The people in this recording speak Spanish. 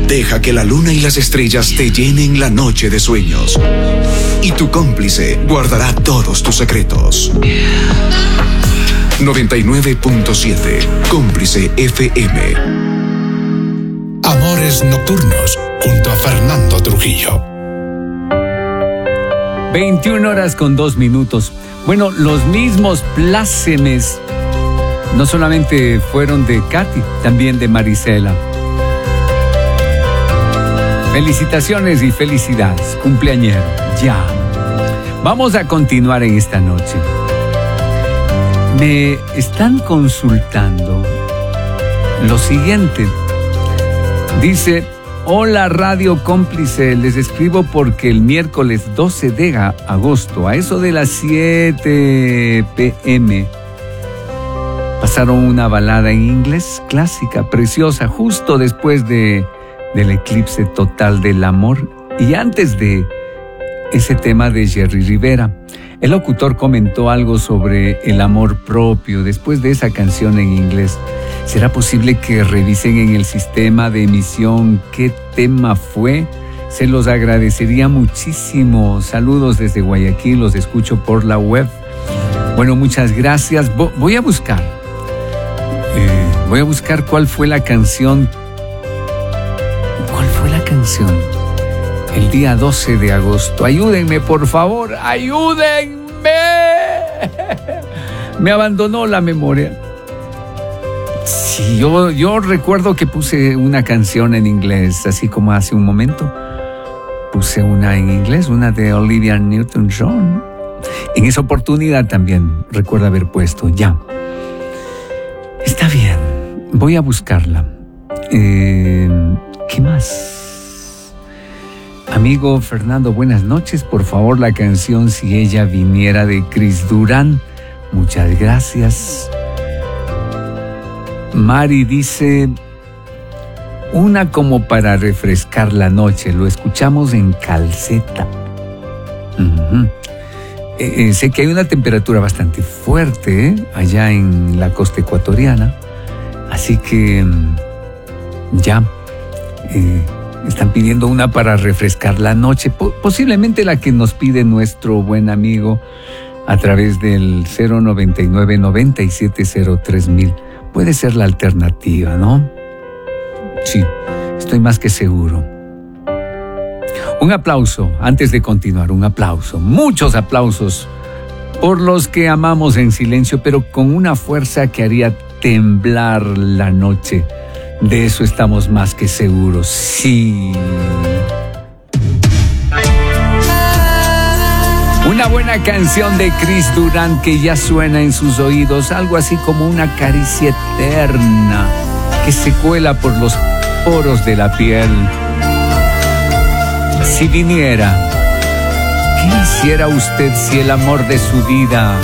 Deja que la luna y las estrellas te llenen la noche de sueños. Y tu cómplice guardará todos tus secretos. 99.7 Cómplice FM. Amores Nocturnos, junto a Fernando Trujillo. 21:02. Bueno, los mismos plácemes no solamente fueron de Katy, también de Marisela. Felicitaciones y felicidades, cumpleañero, ya. Vamos a continuar en esta noche. Me están consultando lo siguiente. Dice: hola Radio Cómplice, les escribo porque el miércoles 12 de agosto, a eso de las 7 p.m., pasaron una balada en inglés clásica, preciosa, justo después del eclipse total del amor y antes de ese tema de Jerry Rivera. El locutor comentó algo sobre el amor propio después de esa canción en inglés. ¿Será posible que revisen en el sistema de emisión qué tema fue? Se los agradecería muchísimo. Saludos desde Guayaquil, los escucho por la web. Bueno, muchas gracias. Voy a buscar cuál fue la canción. ¿Cuál fue la canción? El día 12 de agosto. Ayúdenme, por favor. ¡Ayúdenme! Me abandonó la memoria. Sí, yo recuerdo que puse una canción en inglés, así como hace un momento. Puse una en inglés, una de Olivia Newton-John. En esa oportunidad también recuerdo haber puesto ya. Está bien, voy a buscarla. ¿Qué más? Amigo Fernando, buenas noches. Por favor, la canción Si ella viniera de Chris Durán. Muchas gracias. Mari dice: una como para refrescar la noche. Lo escuchamos en calceta. Sé que hay una temperatura bastante fuerte allá en la costa ecuatoriana. Así que ya están pidiendo una para refrescar la noche. Posiblemente la que nos pide nuestro buen amigo a través del 099-9703.000. Puede ser la alternativa, ¿no? Sí, estoy más que seguro. Un aplauso, antes de continuar, un aplauso. Muchos aplausos por los que amamos en silencio, pero con una fuerza que haría temblar la noche. De eso estamos más que seguros, sí. Una buena canción de Chris Durán que ya suena en sus oídos, algo así como una caricia eterna que se cuela por los poros de la piel. Si viniera, ¿qué hiciera usted si el amor de su vida